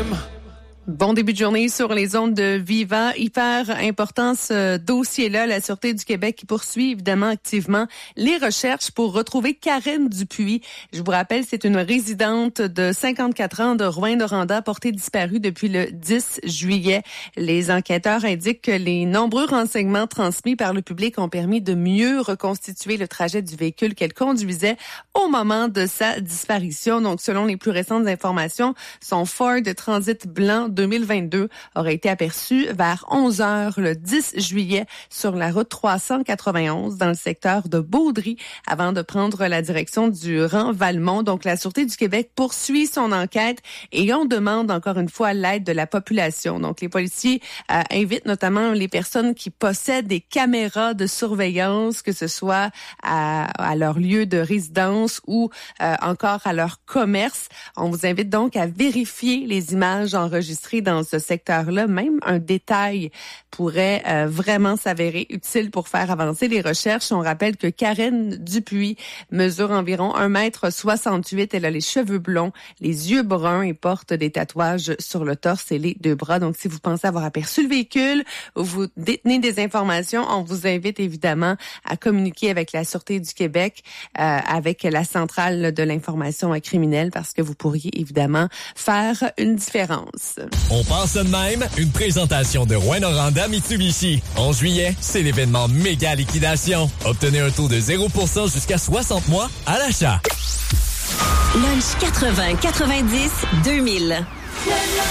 time. Bon début de journée sur les ondes de Viva. Hyper important ce dossier-là. La Sûreté du Québec qui poursuit évidemment activement les recherches pour retrouver Karen Dupuis. Je vous rappelle, c'est une résidente de 54 ans de Rouyn-Noranda portée disparue depuis le 10 juillet. Les enquêteurs indiquent que les nombreux renseignements transmis par le public ont permis de mieux reconstituer le trajet du véhicule qu'elle conduisait au moment de sa disparition. Donc, selon les plus récentes informations, son Ford Transit blanc 2022 aurait été aperçu vers 11 heures le 10 juillet sur la route 391 dans le secteur de Baudry avant de prendre la direction du rang Valmont. Donc, la Sûreté du Québec poursuit son enquête et on demande encore une fois l'aide de la population. Donc, les policiers invitent notamment les personnes qui possèdent des caméras de surveillance, que ce soit à leur lieu de résidence ou encore à leur commerce. On vous invite donc à vérifier les images enregistrées dans ce secteur-là. Même un détail pourrait vraiment s'avérer utile pour faire avancer les recherches. On rappelle que Karen Dupuis mesure environ 1,68 m. Elle a les cheveux blonds, les yeux bruns et porte des tatouages sur le torse et les deux bras. Donc, si vous pensez avoir aperçu le véhicule ou vous détenez des informations, on vous invite évidemment à communiquer avec la Sûreté du Québec, avec la centrale de l'information criminelle, parce que vous pourriez évidemment faire une différence. On pense de même, une présentation de Rouyn-Noranda Mitsubishi. En juillet, c'est l'événement méga liquidation. Obtenez un taux de 0% jusqu'à 60 mois à l'achat. Lunch 80, 90, 2000.